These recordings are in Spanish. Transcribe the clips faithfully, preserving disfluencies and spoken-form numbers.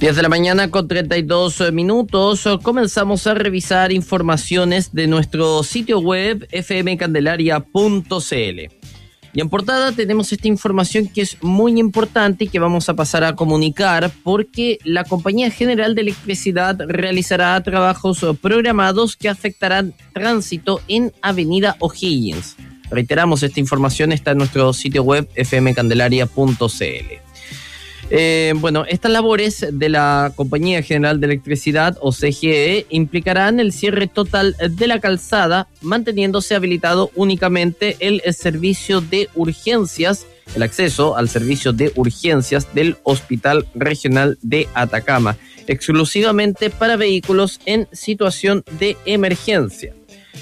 diez de la mañana con treinta y dos minutos. Comenzamos a revisar informaciones de nuestro sitio web f m candelaria punto c l. Y en portada tenemos esta información que es muy importante y que vamos a pasar a comunicar porque la Compañía General de Electricidad realizará trabajos programados que afectarán tránsito en Avenida O'Higgins. Reiteramos, esta información está en nuestro sitio web f m candelaria punto c l. Eh, bueno, estas labores de la Compañía General de Electricidad, o C G E, implicarán el cierre total de la calzada, manteniéndose habilitado únicamente el servicio de urgencias, el acceso al servicio de urgencias del Hospital Regional de Atacama, exclusivamente para vehículos en situación de emergencia.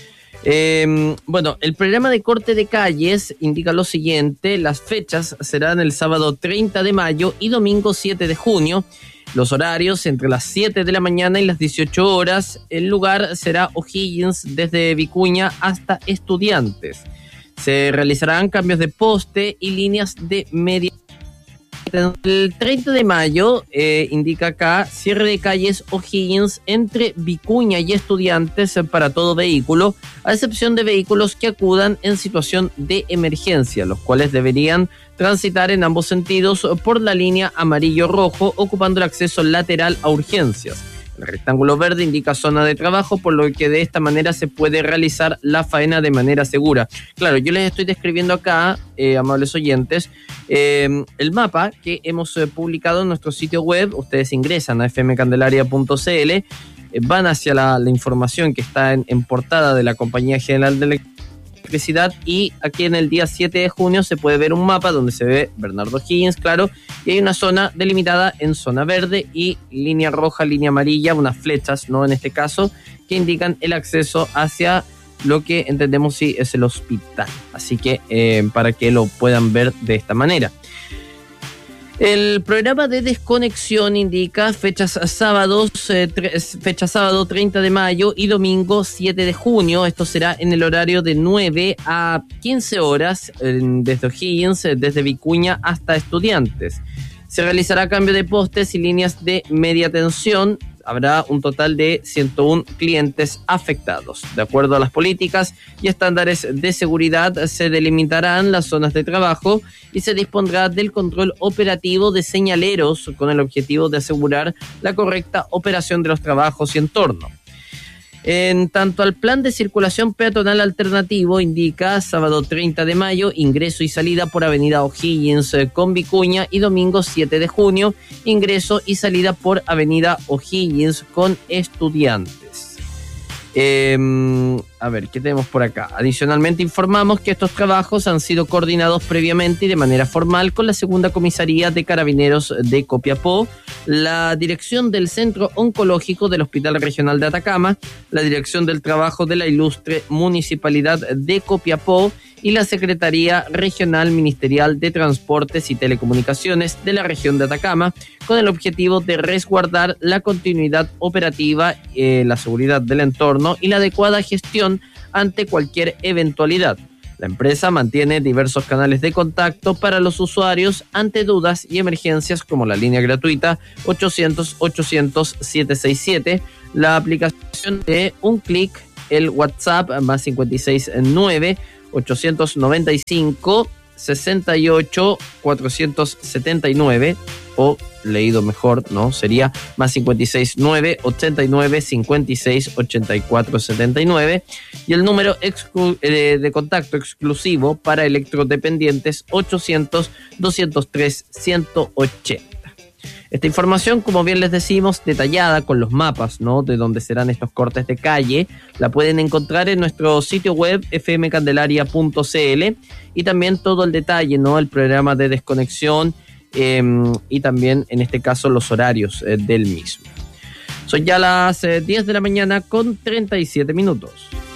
Eh, bueno, el programa de corte de calles indica lo siguiente: las fechas serán el sábado treinta de mayo y domingo siete de junio. Los horarios entre las siete de la mañana y las dieciocho horas. El lugar será O'Higgins desde Vicuña hasta Estudiantes. Se realizarán cambios de poste y líneas de media. El treinta de mayo, eh, indica acá, cierre de calles O'Higgins entre Vicuña y Estudiantes para todo vehículo, a excepción de vehículos que acudan en situación de emergencia, los cuales deberían transitar en ambos sentidos por la línea amarillo-rojo, ocupando el acceso lateral a urgencias. El rectángulo verde indica zona de trabajo, por lo que de esta manera se puede realizar la faena de manera segura. Claro, yo les estoy describiendo acá, eh, amables oyentes, eh, el mapa que hemos eh, publicado en nuestro sitio web. Ustedes ingresan a f m candelaria punto c l, eh, van hacia la, la información que está en, en portada de la Compañía General de Electricidad, y aquí en el día siete de junio se puede ver un mapa donde se ve Bernardo O'Higgins, claro, y hay una zona delimitada en zona verde y línea roja, línea amarilla, unas flechas, ¿no? En este caso, que indican el acceso hacia lo que entendemos si es el hospital. Así que eh, para que lo puedan ver de esta manera. El programa de desconexión indica fechas sábados, eh, tre- fecha sábado treinta de mayo y domingo siete de junio. Esto será en el horario de nueve a quince horas, eh, desde O'Higgins, eh, desde Vicuña hasta Estudiantes. Se realizará cambio de postes y líneas de media tensión. Habrá un total de ciento uno clientes afectados. De acuerdo a las políticas y estándares de seguridad, se delimitarán las zonas de trabajo y se dispondrá del control operativo de señaleros con el objetivo de asegurar la correcta operación de los trabajos y entorno. En tanto al plan de circulación peatonal alternativo, indica sábado treinta de mayo, ingreso y salida por avenida O'Higgins eh, con Vicuña, y domingo siete de junio, ingreso y salida por avenida O'Higgins con Estudiantes. Eh, a ver, ¿qué tenemos por acá? Adicionalmente informamos que estos trabajos han sido coordinados previamente y de manera formal con la Segunda Comisaría de Carabineros de Copiapó, la Dirección del Centro Oncológico del Hospital Regional de Atacama, la Dirección del Trabajo de la Ilustre Municipalidad de Copiapó y la Secretaría Regional Ministerial de Transportes y Telecomunicaciones de la región de Atacama, con el objetivo de resguardar la continuidad operativa, eh, la seguridad del entorno y la adecuada gestión ante cualquier eventualidad. La empresa mantiene diversos canales de contacto para los usuarios ante dudas y emergencias, como la línea gratuita ochocientos ochocientos setecientos sesenta y siete, la aplicación de un clic, el WhatsApp más cincuenta y seis nueve ochocientos noventa y cinco sesenta y ocho cuatrocientos setenta y nueve, o leído mejor, ¿no? Sería más cincuenta y seis nueve ochenta y nueve cincuenta y seis ochenta y cuatro setenta y nueve, y el número exclu- eh, de contacto exclusivo para electrodependientes ochocientos doscientos tres ciento ochenta. Esta información, como bien les decimos, detallada con los mapas, ¿no?, de donde serán estos cortes de calle, la pueden encontrar en nuestro sitio web f m candelaria punto c l, y también todo el detalle, ¿no?, el programa de desconexión eh, y también, en este caso, los horarios eh, del mismo. Son ya las eh, diez de la mañana con treinta y siete minutos.